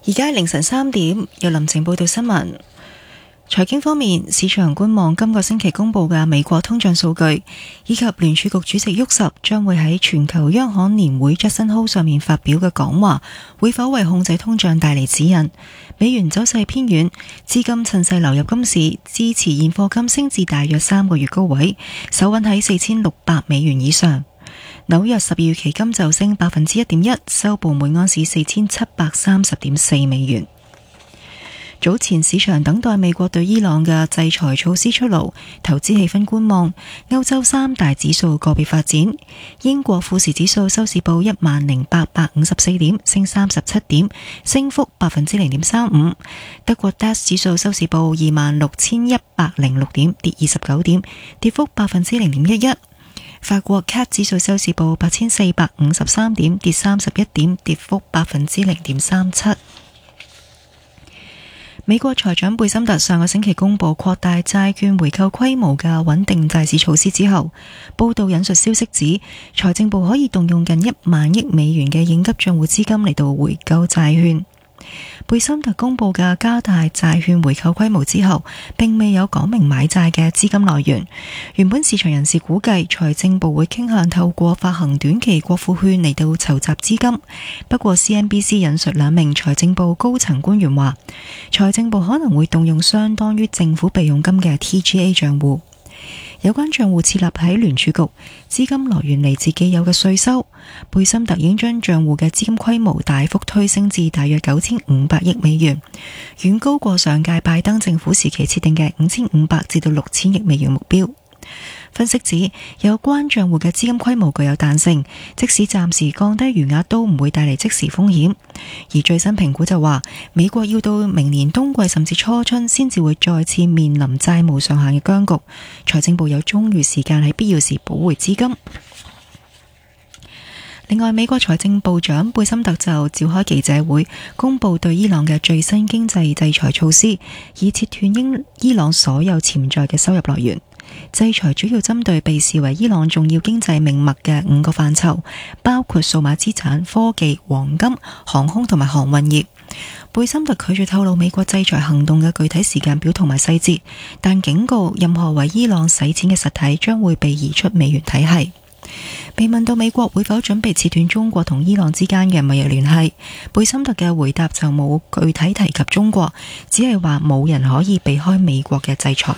而家凌晨3點，由林晴報道新聞。財經方面，市場觀望今個星期公布嘅美國通脹數據，以及聯儲局主席沃什將會喺全球央行年會 Jackson Hole 上面發表嘅講話，會否為控制通脹帶嚟指引。美元走勢偏軟，資金趁勢流入金市，支持現貨金升至大約3個月高位，守穩喺4600美元以上。紐約12月期金就升1.1%，收報每盎司4730.4美元。早前市場等待美國對伊朗嘅制裁措施出爐，投資氣氛觀望。歐洲三大指數個別發展，英國富時指數收市報10,854點，升37點，升幅0.35%。德國 DAX 指數收市報26,106點，跌29點，跌幅0.11%。法國 CAC 指數收市報8,453點，跌31點，跌幅0.37%。美國財長貝森特上個星期公布擴大債券回購規模嘅穩定債市措施之後，報道引述消息指，財政部可以動用近1萬億美元嘅應急賬戶資金嚟到回購債券。貝森特公布嘅加大債券回購規模之後，並未有講明買債嘅資金來源。原本市場人士估計財政部會傾向透過發行短期國庫券嚟到籌集資金。不過 CNBC 引述2名財政部高層官員話，財政部可能會動用相當於政府備用金嘅 TGA 賬戶。有關賬戶設立喺聯儲局，資金來源嚟自既有嘅稅收。貝森特已經將賬戶嘅資金規模大幅推升至大約9500億美元，遠高過上屆拜登政府時期設定嘅5500至到6000億美元目標。分析指，有關賬戶嘅資金規模具有彈性，即使暫時降低餘額都唔會帶嚟即時風險。而最新評估就話，美國要到明年冬季甚至初春先至會再次面臨債務上限嘅僵局，財政部有充裕時間喺必要時補回資金。另外，美國財政部長貝森特就召開記者會，公布對伊朗嘅最新經濟制裁措施，以切斷伊朗所有潛在嘅收入來源。制裁主要針對被視為伊朗重要經濟命脈嘅5個範疇，包括數碼資產、科技、黃金、航空同埋航運業。貝森特拒絕透露美國制裁行動嘅具體時間表同埋細節，但警告任何為伊朗洗錢嘅實體將會被移出美元體系。被問到美國會否準備切斷中國同伊朗之間嘅貿易聯繫，貝森特嘅回答就冇具體提及中國，只係話冇人可以避開美國嘅制裁。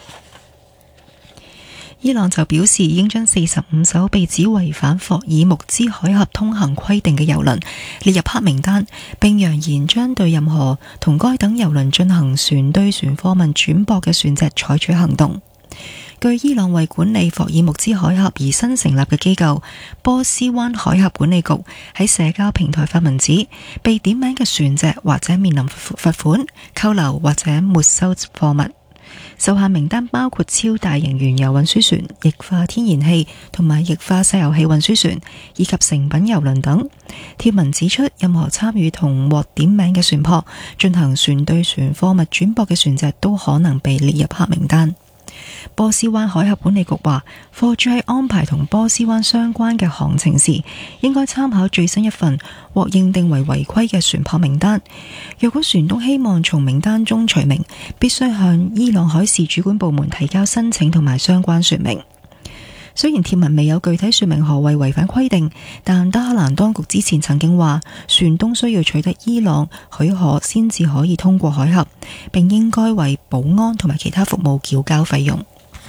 伊朗就表示已經將45艘被指違反霍爾木茲海峽通行規定嘅油輪列入黑名單，並揚言將對任何同該等油輪進行船對船貨物轉駁嘅船隻採取行動。據伊朗為管理霍爾木茲海峽而新成立嘅機構波斯灣海峽管理局喺社交平台發文指，被點名嘅船隻或者面臨罰款、扣留或者沒收貨物。受限名單包括超大型原油運輸船、液化天然氣同埋液化石油氣運輸船，以及成品油輪等。貼文指出，任何參與同獲點名嘅船舶進行船對船貨物轉駁嘅船隻都可能被列入黑名單。波斯灣海峽管理局話，貨主喺安排同波斯灣相關嘅航程時，應該參考最新一份獲認定為違規嘅船舶名單。若果船東希望從名單中除名，必須向伊朗海事主管部門提交申請同埋相關說明。雖然貼文未有具體說明何謂違反規定，但德黑蘭當局之前曾經話，船東需要取得伊朗許可先至可以通過海峽，並應該為保安同埋其他服務繳交費用。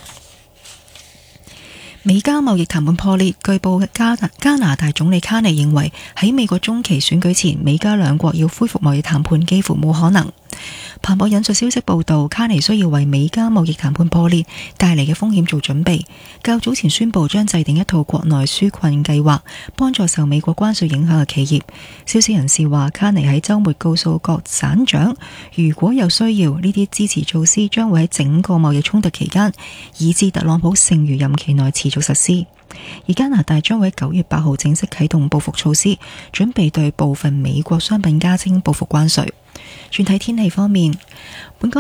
美加貿易談判破裂，據報加拿大總理卡尼認為喺美國中期選舉前，美加兩國要恢復貿易談判幾乎冇可能。彭博引述消息報道，卡尼需要為美加貿易談判破裂帶嚟嘅風險做準備。較早前宣布將制定一套國內紓困計劃，幫助受美國關稅影響嘅企業。消息人士話，卡尼喺週末告訴各省長，如果有需要，呢啲支持措施將會喺整個貿易衝突期間，以至特朗普剩餘任期內持續實施。而加拿大將會喺9月8號正式啟動報復措施，準備對部分美國商品加徵報復關稅。轉睇天氣方面，本港